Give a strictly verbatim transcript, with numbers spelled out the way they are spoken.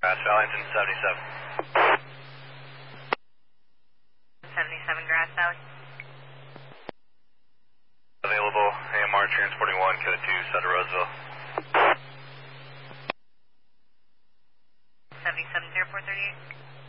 Grass Valley, engine seventy-seven. seventy-seven Grass Valley. Available, A M R transporting one, code two, Sutter Roseville. seventy-seven zero four thirty-eight.